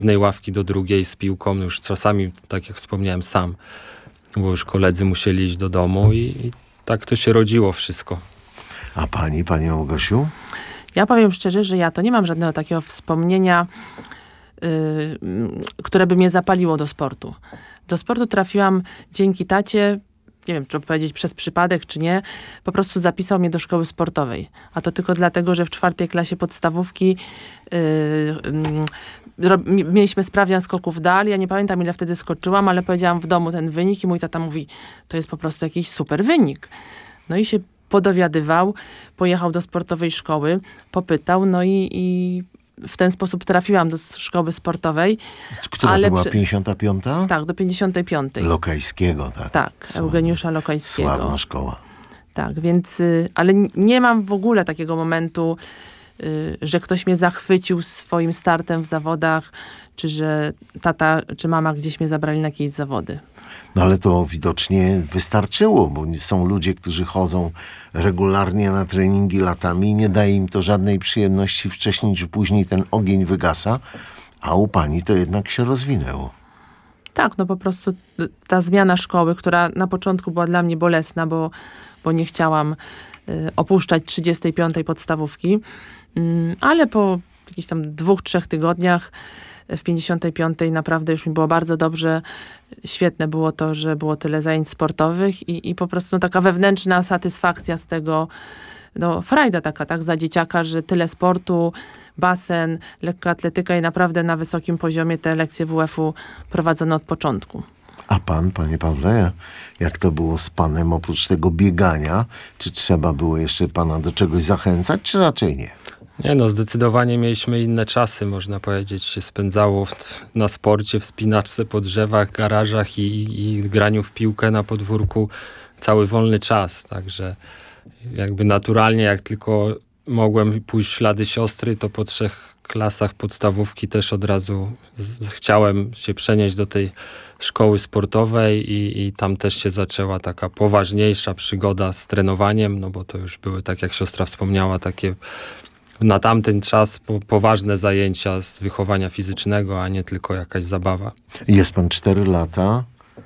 jednej ławki do drugiej z piłką, już czasami, tak jak wspomniałem, sam, bo już koledzy musieli iść do domu i tak to się rodziło wszystko. A pani Małgosiu? Ja powiem szczerze, że ja to nie mam żadnego takiego wspomnienia, które by mnie zapaliło do sportu. Do sportu trafiłam dzięki tacie, nie wiem, czy powiedzieć przez przypadek, czy nie, po prostu zapisał mnie do szkoły sportowej. A to tylko dlatego, że w 4. klasie podstawówki mieliśmy sprawdzian skoków dal. Ja nie pamiętam, ile wtedy skoczyłam, ale powiedziałam w domu ten wynik i mój tata mówi, to jest po prostu jakiś super wynik. No i się podowiadywał, pojechał do sportowej szkoły, popytał, no i w ten sposób trafiłam do szkoły sportowej. Która to była 55? Tak, do 55. Lokajskiego, tak? Tak, Eugeniusza Lokajskiego. Sławna szkoła. Tak, więc, ale nie mam w ogóle takiego momentu, że ktoś mnie zachwycił swoim startem w zawodach, czy że tata, czy mama gdzieś mnie zabrali na jakieś zawody. No ale to widocznie wystarczyło, bo są ludzie, którzy chodzą regularnie na treningi latami i nie daje im to żadnej przyjemności wcześniej czy później ten ogień wygasa, a u pani to jednak się rozwinęło. Tak, no po prostu ta zmiana szkoły, która na początku była dla mnie bolesna, bo nie chciałam opuszczać 35. podstawówki, ale po jakichś tam 2-3 tygodniach w 55. naprawdę już mi było bardzo dobrze. Świetne było to, że było tyle zajęć sportowych i po prostu taka wewnętrzna satysfakcja z tego, no frajda taka, tak, za dzieciaka, że tyle sportu, basen, lekkoatletyka i naprawdę na wysokim poziomie te lekcje WF-u prowadzono od początku. A pan, panie Pawle, jak to było z panem oprócz tego biegania? Czy trzeba było jeszcze pana do czegoś zachęcać, czy raczej nie? Nie no, zdecydowanie mieliśmy inne czasy, można powiedzieć, się spędzało na sporcie, wspinaczce po drzewach, garażach i graniu w piłkę na podwórku cały wolny czas, także jakby naturalnie, jak tylko mogłem pójść w ślady siostry, to po 3 klasach podstawówki też od razu chciałem się przenieść do tej szkoły sportowej i tam też się zaczęła taka poważniejsza przygoda z trenowaniem, no bo to już były, tak jak siostra wspomniała, takie na tamten czas poważne zajęcia z wychowania fizycznego, a nie tylko jakaś zabawa. Jest pan 4 lata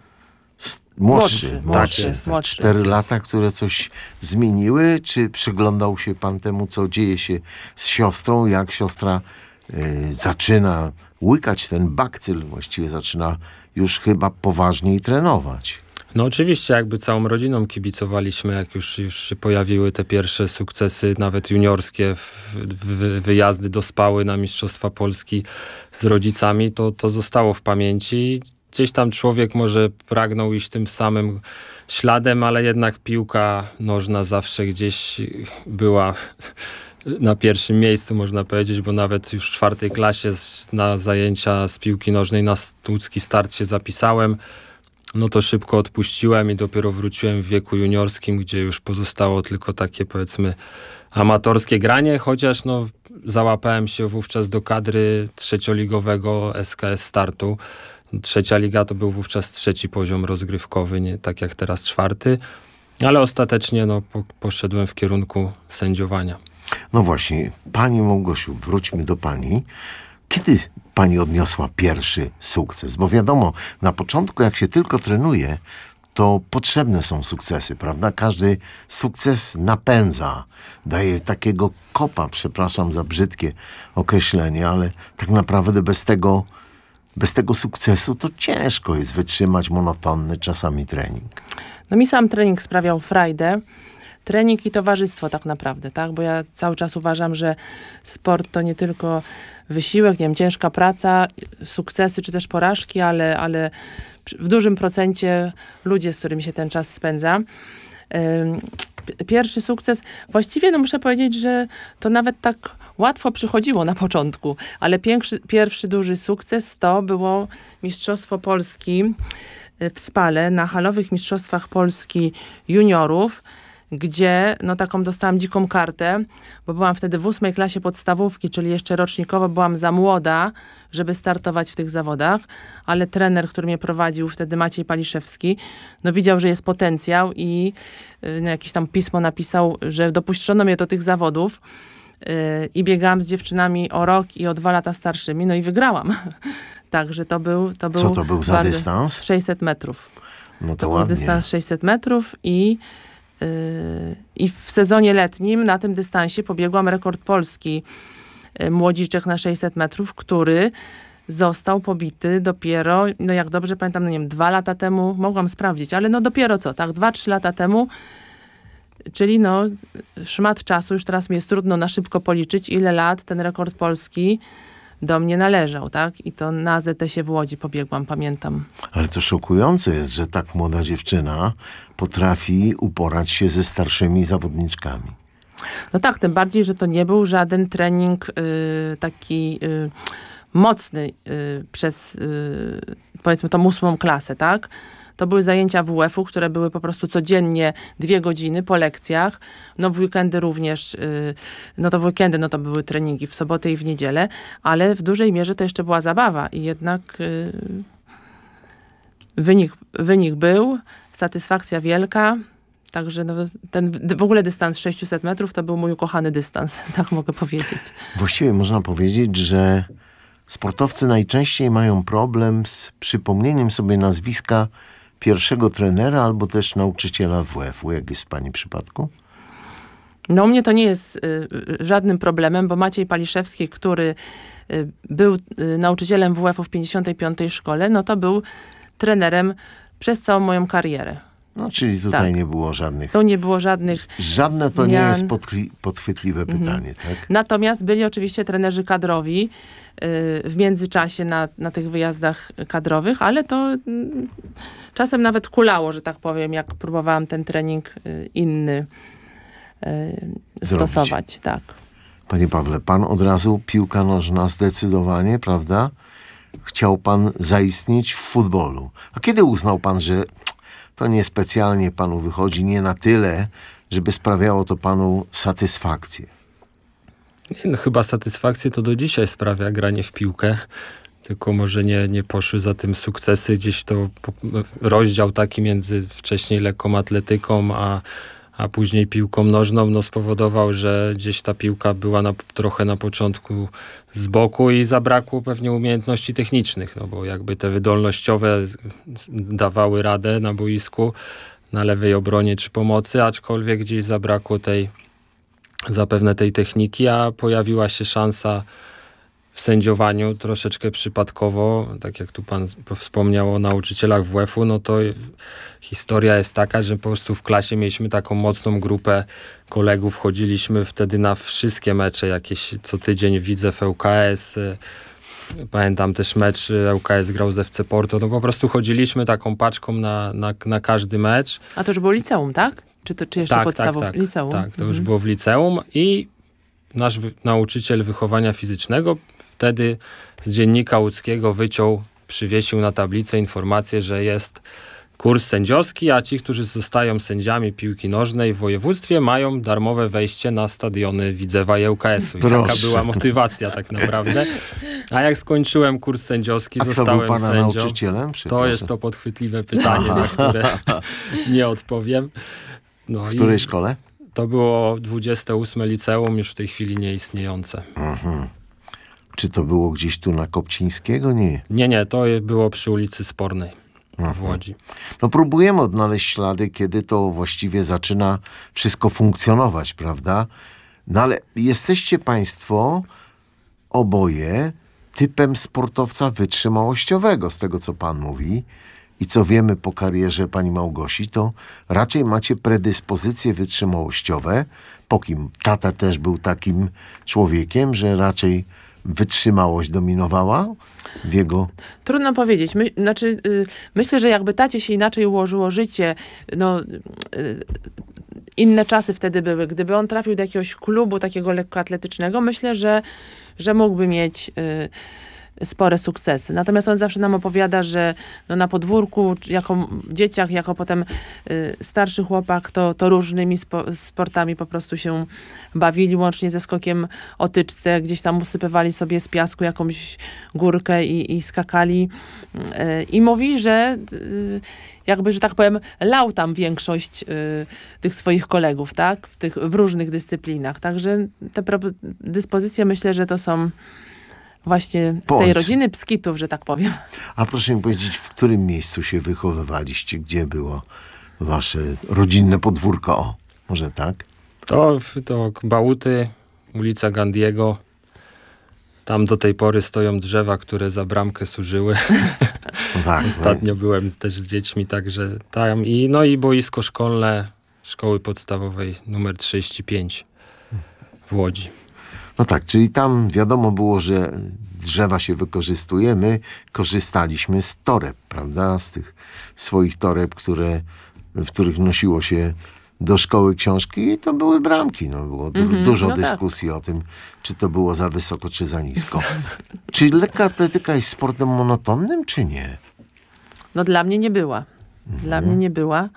młodszy. Młodszy. 4 lata, które coś zmieniły? Czy przyglądał się pan temu, co dzieje się z siostrą? Jak siostra zaczyna łykać ten bakcyl, właściwie zaczyna już chyba poważniej trenować. No oczywiście, jakby całą rodziną kibicowaliśmy, jak już się pojawiły te pierwsze sukcesy, nawet juniorskie, wyjazdy do Spały na Mistrzostwa Polski z rodzicami, to zostało w pamięci. Gdzieś tam człowiek może pragnął iść tym samym śladem, ale jednak piłka nożna zawsze gdzieś była na pierwszym miejscu, można powiedzieć, bo nawet już w 4. klasie na zajęcia z piłki nożnej na łódzki start się zapisałem. No to szybko odpuściłem i dopiero wróciłem w wieku juniorskim, gdzie już pozostało tylko takie, powiedzmy, amatorskie granie, chociaż no załapałem się wówczas do kadry 3-ligowego SKS Startu. 3. liga to był wówczas 3. poziom rozgrywkowy, nie tak jak teraz 4. Ale ostatecznie no, poszedłem w kierunku sędziowania. No właśnie, pani Małgosiu, wróćmy do pani. Kiedy pani odniosła pierwszy sukces? Bo wiadomo, na początku jak się tylko trenuje, to potrzebne są sukcesy, prawda? Każdy sukces napędza, daje takiego kopa, przepraszam za brzydkie określenie, ale tak naprawdę bez tego sukcesu to ciężko jest wytrzymać monotonny czasami trening. No mi sam trening sprawiał frajdę. Trening i towarzystwo tak naprawdę, tak? Bo ja cały czas uważam, że sport to nie tylko wysiłek, nie wiem, ciężka praca, sukcesy czy też porażki, ale w dużym procencie ludzie, z którymi się ten czas spędza. Pierwszy sukces, właściwie no muszę powiedzieć, że to nawet tak łatwo przychodziło na początku, ale pierwszy duży sukces to było Mistrzostwo Polski w Spale na halowych Mistrzostwach Polski juniorów, gdzie no taką dostałam dziką kartę, bo byłam wtedy w 8. klasie podstawówki, czyli jeszcze rocznikowo byłam za młoda, żeby startować w tych zawodach, ale trener, który mnie prowadził wtedy, Maciej Paliszewski, no widział, że jest potencjał i no, jakieś tam pismo napisał, że dopuszczono mnie do tych zawodów. i biegałam z dziewczynami o rok i o 2 lata starszymi, no i wygrałam. Także to był Co to był za bardzo- dystans? 600 metrów. No to To był ładnie. dystans 600 metrów i w sezonie letnim na tym dystansie pobiegłam rekord Polski młodziczek na 600 metrów, który został pobity dopiero, no jak dobrze pamiętam, no nie wiem, 2 lata temu, mogłam sprawdzić, ale no dopiero co, tak, 2-3 lata temu, czyli no szmat czasu, już teraz mi jest trudno na szybko policzyć, ile lat ten rekord Polski do mnie należał, tak? I to na AZS-ie w Łodzi pobiegłam, pamiętam. Ale to szokujące jest, że tak młoda dziewczyna potrafi uporać się ze starszymi zawodniczkami. No tak, tym bardziej, że to nie był żaden trening taki mocny przez powiedzmy tą 8. klasę, tak? To były zajęcia WF-u, które były po prostu codziennie 2 godziny po lekcjach. No w weekendy również, no to w weekendy no to były treningi w sobotę i w niedzielę, ale w dużej mierze to jeszcze była zabawa i jednak wynik był, satysfakcja wielka. Także no, ten w ogóle dystans 600 metrów to był mój ukochany dystans, tak mogę powiedzieć. Właściwie można powiedzieć, że sportowcy najczęściej mają problem z przypomnieniem sobie nazwiska pierwszego trenera albo też nauczyciela WF-u. Jak jest w pani przypadku? No u mnie to nie jest żadnym problemem, bo Maciej Paliszewski, który był nauczycielem WF-u w 55. szkole, no to był trenerem przez całą moją karierę. No, czyli tutaj Tak. nie było żadnych... Tu nie było żadnych Żadne to nie zmian. jest podchwytliwe pytanie, tak? Natomiast byli oczywiście trenerzy kadrowi w międzyczasie na tych wyjazdach kadrowych, ale to czasem nawet kulało, że tak powiem, jak próbowałam ten trening inny stosować. Tak. Panie Pawle, pan od razu piłka nożna zdecydowanie, prawda? Chciał pan zaistnieć w futbolu. A kiedy uznał pan, że to niespecjalnie panu wychodzi, nie na tyle, żeby sprawiało to panu satysfakcję? No, chyba satysfakcję to do dzisiaj sprawia granie w piłkę. Tylko może nie poszły za tym sukcesy. Gdzieś to rozdział taki między wcześniej lekką atletyką, a później piłką nożną, no spowodował, że gdzieś ta piłka była trochę na początku z boku i zabrakło pewnie umiejętności technicznych, no bo jakby te wydolnościowe dawały radę na boisku, na lewej obronie czy pomocy, aczkolwiek gdzieś zabrakło zapewne tej techniki, a pojawiła się szansa w sędziowaniu troszeczkę przypadkowo, tak jak tu pan wspomniał o nauczycielach WF-u, no to historia jest taka, że po prostu w klasie mieliśmy taką mocną grupę kolegów, chodziliśmy wtedy na wszystkie mecze, jakieś co tydzień Widzew ŁKS, pamiętam też mecz ŁKS grał z FC Porto, no po prostu chodziliśmy taką paczką na każdy mecz. A to już było liceum, tak? Czy jeszcze podstawowe? Tak, Liceum? tak, to już było w liceum i nasz nauczyciel wychowania fizycznego wtedy z dziennika łódzkiego przywiesił na tablicę informację, że jest kurs sędziowski, a ci, którzy zostają sędziami piłki nożnej w województwie, mają darmowe wejście na stadiony Widzewa i ŁKS-u. I taka Proszę. była motywacja tak naprawdę. A jak skończyłem kurs sędziowski, A kto zostałem był pana sędzią. nauczycielem? To jest to podchwytliwe pytanie, na które nie odpowiem. No W której szkole? to było 28 liceum, już w tej chwili nieistniejące. Czy to było gdzieś tu na Kopcińskiego? Nie. Nie, to było przy ulicy Spornej w Łodzi. No próbujemy odnaleźć ślady, kiedy to właściwie zaczyna wszystko funkcjonować, prawda? No ale jesteście państwo oboje typem sportowca wytrzymałościowego, z tego co pan mówi. I co wiemy po karierze pani Małgosi, to raczej macie predyspozycje wytrzymałościowe. Po kim? Tata też był takim człowiekiem, że raczej wytrzymałość dominowała w jego... Trudno powiedzieć. Myślę, że jakby tacie się inaczej ułożyło życie, no inne czasy wtedy były. Gdyby on trafił do jakiegoś klubu takiego lekkoatletycznego, myślę, że mógłby mieć spore sukcesy. Natomiast on zawsze nam opowiada, że no na podwórku, jako dzieciach, jako potem starszy chłopak, to różnymi sportami po prostu się bawili, łącznie ze skokiem o tyczce. Gdzieś tam usypywali sobie z piasku jakąś górkę i skakali. I mówi, że jakby, że tak powiem, lał tam większość tych swoich kolegów, tak? W różnych dyscyplinach. Także te dyspozycje, myślę, że to są właśnie z tej rodziny Pskitów, że tak powiem. A proszę mi powiedzieć, w którym miejscu się wychowywaliście? Gdzie było wasze rodzinne podwórko? O, może tak? To Bałuty, ulica Gandiego. Tam do tej pory stoją drzewa, które za bramkę służyły. No tak, Ostatnio byłem też z dziećmi, także tam. I boisko szkolne szkoły podstawowej numer 35 w Łodzi. No tak, czyli tam wiadomo było, że drzewa się wykorzystuje. My korzystaliśmy z toreb, prawda? Z tych swoich toreb, w których nosiło się do szkoły książki i to były bramki. No, było dużo dyskusji o tym, czy to było za wysoko, czy za nisko. Czy lekka atletyka jest sportem monotonnym, czy nie? No dla mnie nie była. Dla mnie nie była.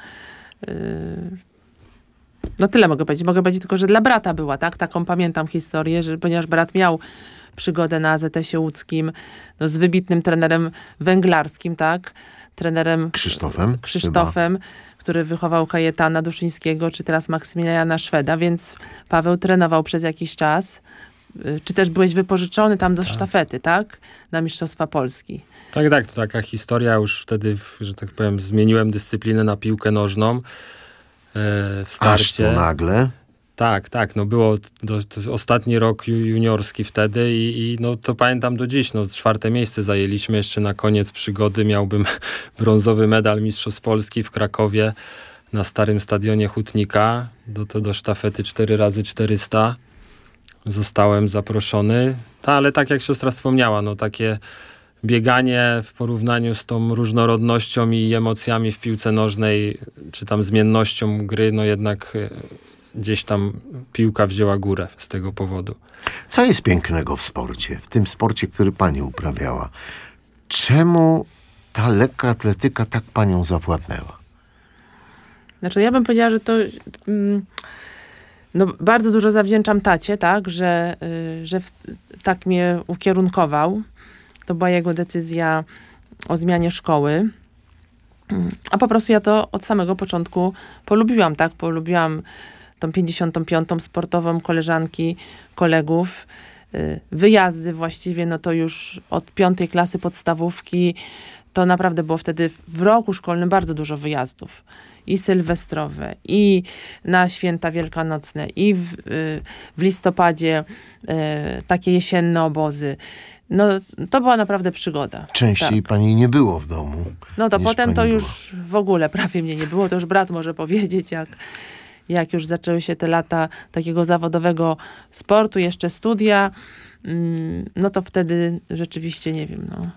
No tyle mogę powiedzieć. Mogę powiedzieć tylko, że dla brata była, tak? Taką pamiętam historię, że ponieważ brat miał przygodę na AZS-ie łódzkim, no, z wybitnym trenerem węglarskim, tak? Trenerem Krzysztofem, który wychował Kajetana Duszyńskiego, czy teraz Maksymiliana Szweda, więc Paweł trenował przez jakiś czas. Czy też byłeś wypożyczony tam do sztafety, tak? Na Mistrzostwa Polski. Tak, to taka historia. Już wtedy, że tak powiem, zmieniłem dyscyplinę na piłkę nożną w starcie. Aż tu nagle? Tak. No było to ostatni rok juniorski wtedy i no to pamiętam do dziś. No 4. miejsce zajęliśmy. Jeszcze na koniec przygody miałbym brązowy medal Mistrzostw Polski w Krakowie na starym stadionie Hutnika. Do sztafety 4x400. Zostałem zaproszony. Ale tak jak siostra wspomniała, no takie bieganie w porównaniu z tą różnorodnością i emocjami w piłce nożnej, czy tam zmiennością gry, no jednak gdzieś tam piłka wzięła górę z tego powodu. Co jest pięknego w sporcie? W tym sporcie, który pani uprawiała? Czemu ta lekka atletyka tak panią zawładnęła? Znaczy ja bym powiedziała, że to no, bardzo dużo zawdzięczam tacie, tak? Że tak mnie ukierunkował. To była jego decyzja o zmianie szkoły. A po prostu ja to od samego początku polubiłam, tak? Polubiłam tą 55. sportową, koleżanki, kolegów. Wyjazdy właściwie, no to już od 5. klasy podstawówki to naprawdę było wtedy w roku szkolnym bardzo dużo wyjazdów. I sylwestrowe, i na święta wielkanocne, i w listopadzie takie jesienne obozy. No, to była naprawdę przygoda. Częściej pani nie było w domu. No to potem to była. już w ogóle prawie mnie nie było. To już brat może powiedzieć, jak już zaczęły się te lata takiego zawodowego sportu, jeszcze studia, no to wtedy rzeczywiście, nie wiem, no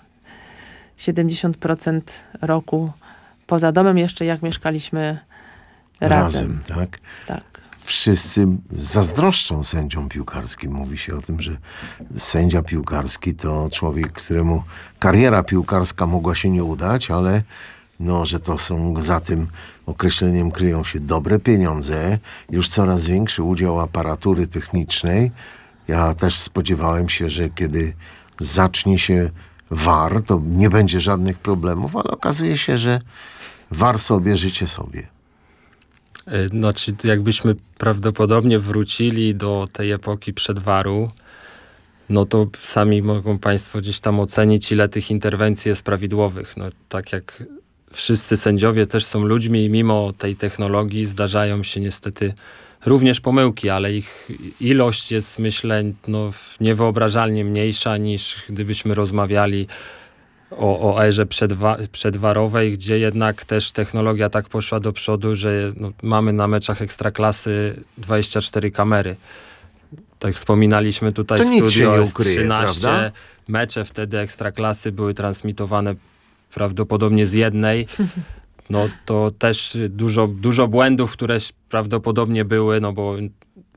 70% roku poza domem, jeszcze jak mieszkaliśmy razem. Tak? Tak. Wszyscy zazdroszczą sędziom piłkarskim. Mówi się o tym, że sędzia piłkarski to człowiek, któremu kariera piłkarska mogła się nie udać, ale no, że to są za tym określeniem kryją się dobre pieniądze, już coraz większy udział aparatury technicznej. Ja też spodziewałem się, że kiedy zacznie się VAR, to nie będzie żadnych problemów, ale okazuje się, że VAR sobie, życie sobie. Znaczy, jakbyśmy prawdopodobnie wrócili do tej epoki przed VAR-u, no to sami mogą państwo gdzieś tam ocenić, ile tych interwencji jest prawidłowych. No, tak jak wszyscy sędziowie też są ludźmi i mimo tej technologii zdarzają się niestety również pomyłki, ale ich ilość jest, myślę, no, niewyobrażalnie mniejsza niż gdybyśmy rozmawiali o erze przedwarowej, gdzie jednak też technologia tak poszła do przodu, że no, mamy na meczach Ekstraklasy 24 kamery. Tak wspominaliśmy tutaj to w nic studio, się nie jest ukryje, 13 prawda? mecze wtedy Ekstraklasy były transmitowane prawdopodobnie z jednej. No to też dużo błędów, które prawdopodobnie były, no bo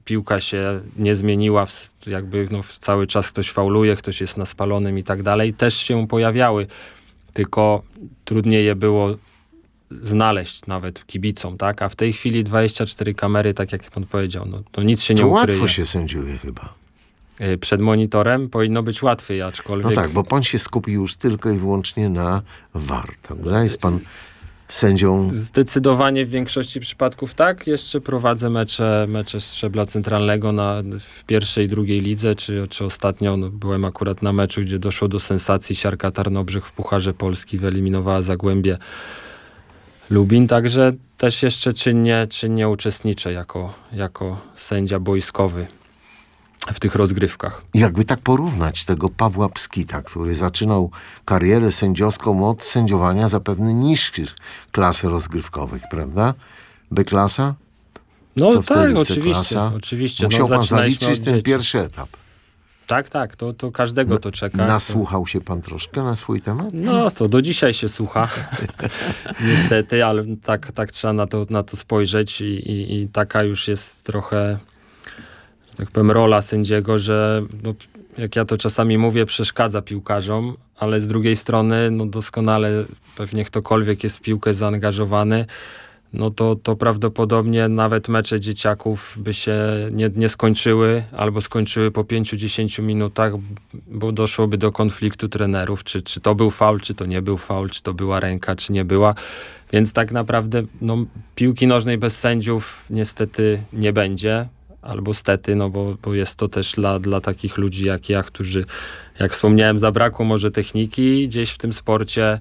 piłka się nie zmieniła, jakby cały czas ktoś fauluje, ktoś jest na spalonym i tak dalej, też się pojawiały, tylko trudniej je było znaleźć nawet kibicom, tak? A w tej chwili 24 kamery, tak jak pan powiedział, no to nic się nie To ukryje. łatwo się sędziuje chyba. Przed monitorem powinno być łatwiej, No aczkolwiek... tak, bo pan się skupi już tylko i wyłącznie na VAR, prawda? Jest pan sędzią... Zdecydowanie w większości przypadków tak. Jeszcze prowadzę mecze z szczebla centralnego w pierwszej, drugiej lidze, czy ostatnio byłem akurat na meczu, gdzie doszło do sensacji. Siarka Tarnobrzeg w Pucharze Polski wyeliminowała Zagłębie Lubin, także też jeszcze czynnie uczestniczę jako sędzia boiskowy w tych rozgrywkach. Jakby tak porównać tego Pawła Pskita, który zaczynał karierę sędziowską od sędziowania zapewne niższych klas rozgrywkowych, prawda? B-klasa? No Co tak, wtedy oczywiście. C-klasa? Oczywiście. Musiał pan zaczynaliśmy zaliczyć od ten dzieci. pierwszy etap. Tak, to każdego to czeka. Nasłuchał się pan troszkę na swój temat? No, to do dzisiaj się słucha. Niestety, ale tak trzeba na to spojrzeć i taka już jest trochę, że tak powiem, rola sędziego, że jak ja to czasami mówię, przeszkadza piłkarzom, ale z drugiej strony doskonale pewnie ktokolwiek jest w piłkę zaangażowany, no to prawdopodobnie nawet mecze dzieciaków by się nie skończyły, albo skończyły po 5-10 minutach, bo doszłoby do konfliktu trenerów, czy to był faul, czy to nie był faul, czy to była ręka, czy nie była. Więc tak naprawdę piłki nożnej bez sędziów niestety nie będzie, albo stety, bo jest to też dla takich ludzi jak ja, którzy, jak wspomniałem, zabrakło może techniki, gdzieś w tym sporcie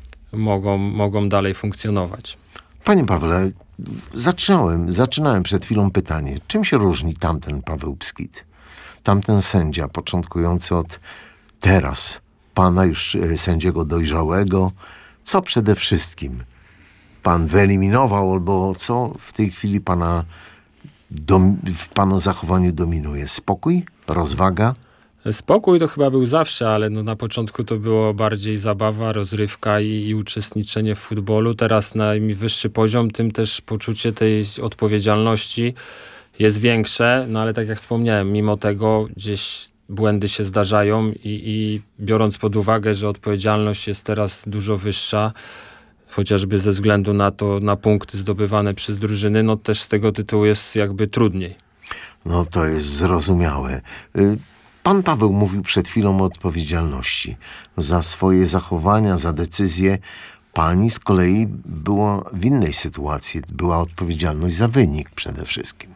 mogą dalej funkcjonować. Panie Pawle, zaczynałem przed chwilą pytanie. Czym się różni tamten Paweł Pskit? Tamten sędzia początkujący od teraz, pana już sędziego dojrzałego. Co przede wszystkim pan wyeliminował, albo co w tej chwili w pana zachowaniu dominuje? Spokój? Rozwaga? Spokój to chyba był zawsze, ale na początku to było bardziej zabawa, rozrywka i uczestniczenie w futbolu. Teraz na im wyższy poziom, tym też poczucie tej odpowiedzialności jest większe, ale tak jak wspomniałem, mimo tego gdzieś błędy się zdarzają i biorąc pod uwagę, że odpowiedzialność jest teraz dużo wyższa, chociażby ze względu na punkty zdobywane przez drużyny, też z tego tytułu jest jakby trudniej. No to jest zrozumiałe. Pan Paweł mówił przed chwilą o odpowiedzialności. Za swoje zachowania, za decyzje pani z kolei była w innej sytuacji. Była odpowiedzialność za wynik przede wszystkim.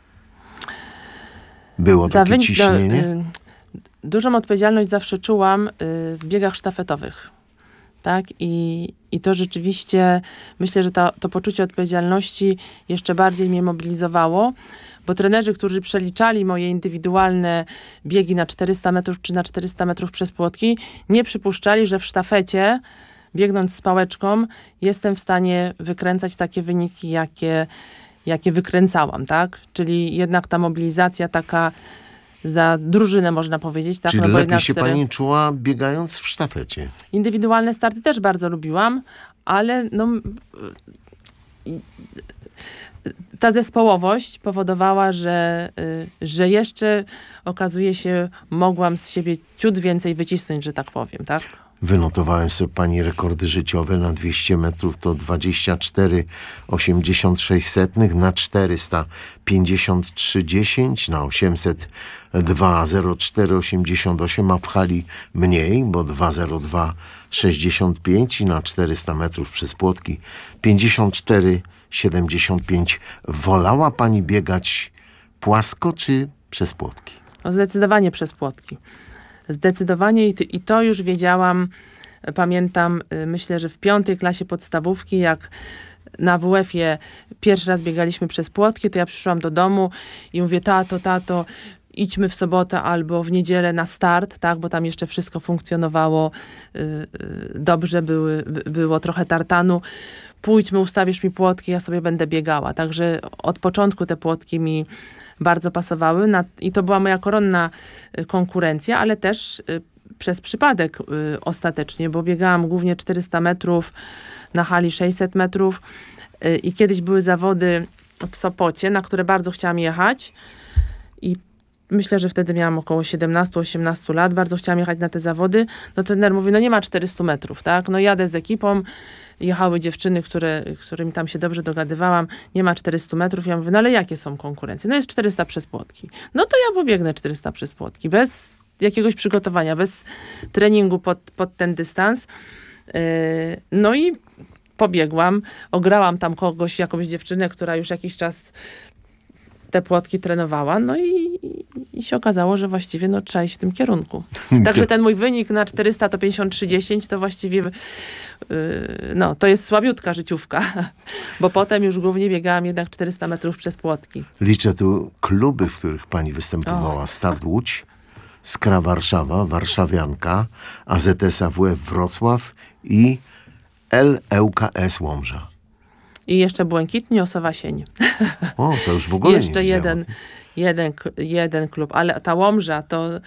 Było takie ciśnienie? Dużą odpowiedzialność zawsze czułam w biegach sztafetowych. Tak? I to rzeczywiście, myślę, że to poczucie odpowiedzialności jeszcze bardziej mnie mobilizowało, bo trenerzy, którzy przeliczali moje indywidualne biegi na 400 metrów czy na 400 metrów przez płotki, nie przypuszczali, że w sztafecie, biegnąc z pałeczką, jestem w stanie wykręcać takie wyniki, jakie wykręcałam, tak? Czyli jednak ta mobilizacja taka za drużynę, można powiedzieć. Tak? Czyli bo lepiej jednak się pani czuła biegając w sztafecie? Indywidualne starty też bardzo lubiłam, ale ta zespołowość powodowała, że jeszcze okazuje się, mogłam z siebie ciut więcej wycisnąć, że tak powiem, tak? Wynotowałem sobie pani rekordy życiowe na 200 metrów to 24,86, na 400 53,10, na 800 2,04,88, a w hali mniej, bo 2,02,65 i na 400 metrów przez płotki 54,75. Wolała pani biegać płasko czy przez płotki? Zdecydowanie przez płotki. Zdecydowanie i to już wiedziałam, pamiętam, myślę, że w 5. klasie podstawówki, jak na WF-ie pierwszy raz biegaliśmy przez płotki, to ja przyszłam do domu i mówię, tato, idźmy w sobotę albo w niedzielę na start, tak, bo tam jeszcze wszystko funkcjonowało dobrze, było trochę tartanu. Pójdźmy, ustawisz mi płotki, ja sobie będę biegała. Także od początku te płotki mi bardzo pasowały i to była moja koronna konkurencja, ale też przez przypadek ostatecznie, bo biegałam głównie 400 metrów, na hali 600 metrów i kiedyś były zawody w Sopocie, na które bardzo chciałam jechać i myślę, że wtedy miałam około 17-18 lat, bardzo chciałam jechać na te zawody. No trener mówi, no nie ma 400 metrów, tak? No jadę z ekipą, jechały dziewczyny, którymi tam się dobrze dogadywałam, nie ma 400 metrów. Ja mówię, no ale jakie są konkurencje? No jest 400 przez płotki. No to ja pobiegnę 400 przez płotki, bez jakiegoś przygotowania, bez treningu pod ten dystans. No i pobiegłam, ograłam tam jakąś dziewczynę, która już jakiś czas te płotki trenowała, no i się okazało, że właściwie no, trzeba iść w tym kierunku. Także ten mój wynik na 400 to 53-10 to właściwie no, to jest słabiutka życiówka, bo potem już głównie biegałam jednak 400 metrów przez płotki. Liczę tu kluby, w których pani występowała. Start Łódź, Skra Warszawa, Warszawianka, AZS AWF Wrocław i LŁKS Łomża. I jeszcze Błękitni, Osowa Sień. O, to już w ogóle Jeszcze nie wiedziałem. jeden klub, ale ta Łomża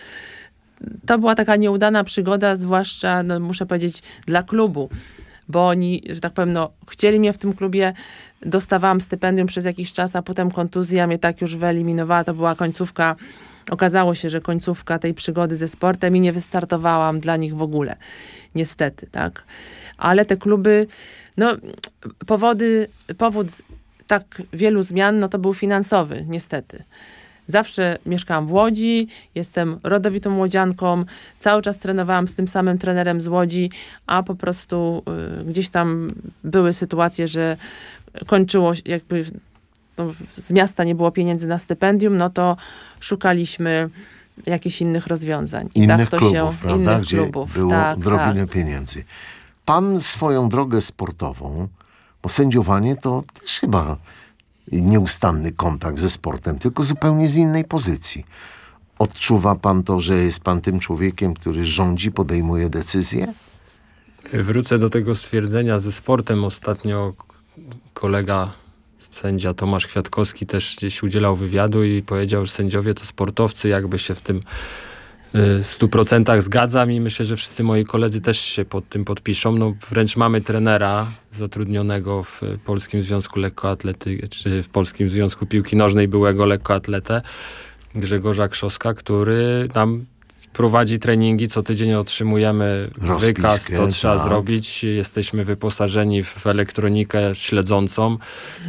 to była taka nieudana przygoda, zwłaszcza, no, muszę powiedzieć, dla klubu, bo oni, że tak powiem, no, chcieli mnie w tym klubie, dostawałam stypendium przez jakiś czas, a potem kontuzja mnie tak już wyeliminowała, to była końcówka, okazało się, że końcówka tej przygody ze sportem i nie wystartowałam dla nich w ogóle, niestety, tak. Ale te kluby, no, powód tak wielu zmian, no to był finansowy, niestety. Zawsze mieszkałam w Łodzi, jestem rodowitą łodzianką, cały czas trenowałam z tym samym trenerem z Łodzi, a po prostu gdzieś tam były sytuacje, że kończyło się jakby, no, z miasta nie było pieniędzy na stypendium, no to szukaliśmy jakichś innych rozwiązań. I Innych tak to klubów, się, prawda? innych Gdzie klubów. było Tak, odrobinę tak. pieniędzy. Pan swoją drogę sportową, bo sędziowanie to też chyba nieustanny kontakt ze sportem, tylko zupełnie z innej pozycji. Odczuwa pan to, że jest pan tym człowiekiem, który rządzi, podejmuje decyzje? Wrócę do tego stwierdzenia ze sportem. Ostatnio kolega sędzia Tomasz Kwiatkowski też gdzieś udzielał wywiadu i powiedział, że sędziowie to sportowcy, jakby się w tym 100% zgadzam i myślę, że wszyscy moi koledzy też się pod tym podpiszą. No, wręcz mamy trenera zatrudnionego w Polskim Związku Lekkoatlety, czy w Polskim Związku Piłki Nożnej, byłego lekkoatletę, Grzegorza Krzoska, który nam prowadzi treningi, co tydzień otrzymujemy Rozpiskę, wykaz, co trzeba tak. zrobić. Jesteśmy wyposażeni w elektronikę śledzącą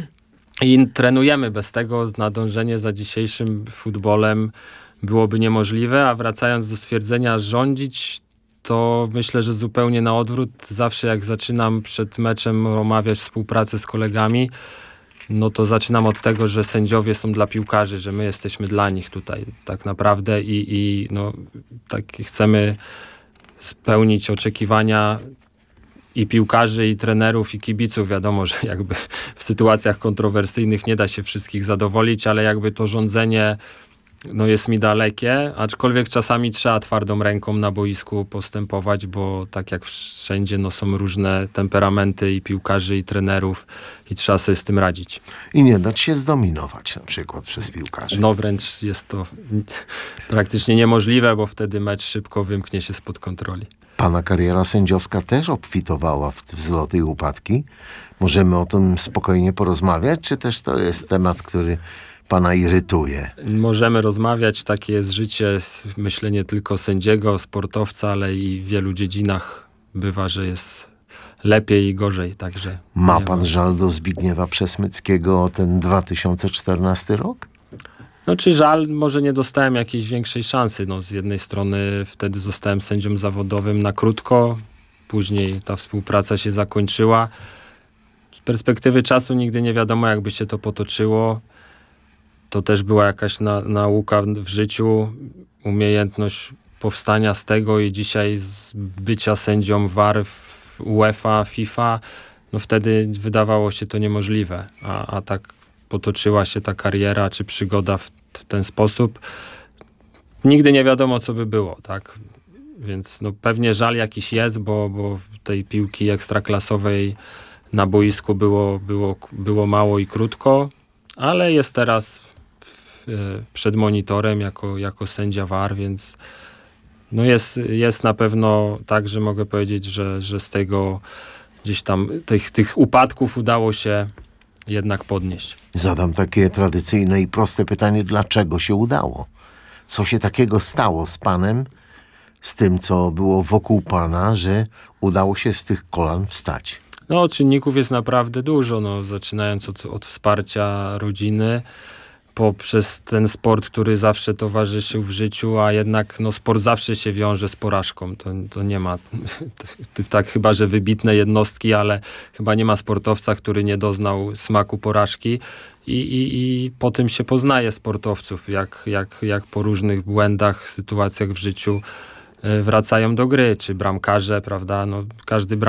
i trenujemy. Bez tego nadążenie za dzisiejszym futbolem byłoby niemożliwe, a wracając do stwierdzenia rządzić, to myślę, że zupełnie na odwrót. Zawsze jak zaczynam przed meczem omawiać współpracę z kolegami, no to zaczynam od tego, że sędziowie są dla piłkarzy, że my jesteśmy dla nich tutaj tak naprawdę i no, tak chcemy spełnić oczekiwania i piłkarzy, i trenerów, i kibiców. Wiadomo, że jakby w sytuacjach kontrowersyjnych nie da się wszystkich zadowolić, ale jakby to rządzenie no jest mi dalekie, aczkolwiek czasami trzeba twardą ręką na boisku postępować, bo tak jak wszędzie no są różne temperamenty i piłkarzy, i trenerów i trzeba sobie z tym radzić. I nie dać się zdominować na przykład przez piłkarzy. No wręcz jest to praktycznie niemożliwe, bo wtedy mecz szybko wymknie się spod kontroli. Pana kariera sędziowska też obfitowała w wzloty i upadki. Możemy o tym spokojnie porozmawiać, czy też to jest temat, który pana irytuje? Możemy rozmawiać, takie jest życie, myślę nie tylko sędziego, sportowca, ale i w wielu dziedzinach bywa, że jest lepiej i gorzej, także... Ma pan żal do Zbigniewa Przesmyckiego o ten 2014 rok? No czy żal, może nie dostałem jakiejś większej szansy. No, z jednej strony wtedy zostałem sędzią zawodowym na krótko, później ta współpraca się zakończyła. Z perspektywy czasu nigdy nie wiadomo, jakby się to potoczyło. To też była jakaś nauka w życiu, umiejętność powstania z tego i dzisiaj z bycia sędzią VAR w UEFA, FIFA, no wtedy wydawało się to niemożliwe, a tak potoczyła się ta kariera czy przygoda w ten sposób. Nigdy nie wiadomo, co by było, tak? Więc no, pewnie żal jakiś jest, bo tej piłki ekstraklasowej na boisku było mało i krótko, ale jest teraz przed monitorem jako sędzia VAR, więc no jest na pewno tak, że mogę powiedzieć, że z tego gdzieś tam tych upadków udało się jednak podnieść. Zadam takie tradycyjne i proste pytanie, dlaczego się udało? Co się takiego stało z panem, z tym, co było wokół pana, że udało się z tych kolan wstać? No, czynników jest naprawdę dużo, no, zaczynając od wsparcia rodziny, poprzez ten sport, który zawsze towarzyszył w życiu, a jednak no, sport zawsze się wiąże z porażką. To nie ma, tak chyba, że wybitne jednostki, ale chyba nie ma sportowca, który nie doznał smaku porażki. I po tym się poznaje sportowców, jak po różnych błędach, sytuacjach w życiu wracają do gry, czy bramkarze, prawda, no, każdy